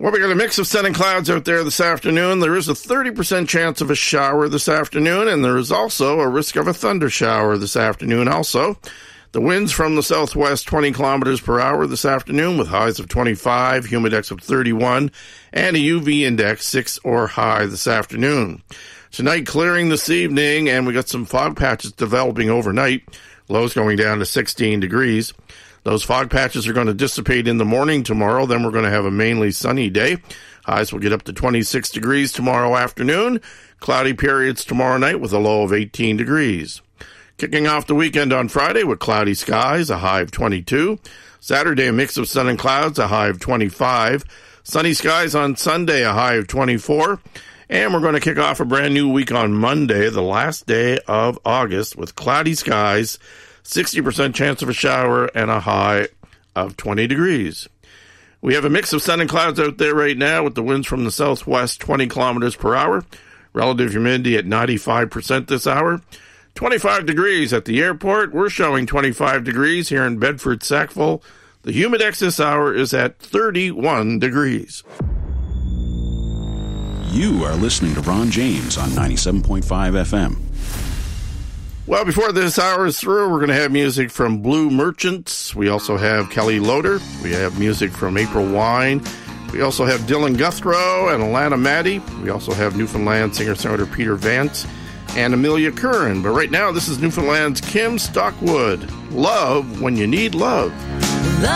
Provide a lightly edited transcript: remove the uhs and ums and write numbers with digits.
Well, we got a mix of sun and clouds out there this afternoon. There is a 30% chance of a shower this afternoon, and there is also a risk of a thunder shower this afternoon also. The winds from the southwest 20 kilometers per hour this afternoon with highs of 25, humidex of 31, and a UV index 6 or high this afternoon. Tonight clearing this evening, and we got some fog patches developing overnight. Lows going down to 16 degrees. Those fog patches are going to dissipate in the morning tomorrow. Then we're going to have a mainly sunny day. Highs will get up to 26 degrees tomorrow afternoon. Cloudy periods tomorrow night with a low of 18 degrees. Kicking off the weekend on Friday with cloudy skies, a high of 22. Saturday, a mix of sun and clouds, a high of 25. Sunny skies on Sunday, a high of 24. And we're going to kick off a brand new week on Monday, the last day of August, with cloudy skies, 60% chance of a shower, and a high of 20 degrees. We have a mix of sun and clouds out there right now with the winds from the southwest 20 kilometers per hour. Relative humidity at 95% this hour. 25 degrees at the airport. We're showing 25 degrees here in Bedford, Sackville. The humidex this hour is at 31 degrees. You are listening to Ron James on 97.5 FM. Well, before this hour is through, we're going to have music from Blue Merchants. We also have Kelly Loader. We have music from April Wine. We also have Dylan Guthrow and Alana Maddie. We also have Newfoundland singer-songwriter Peter Vance and Amelia Curran. But right now, this is Newfoundland's Kim Stockwood. Love when you need love.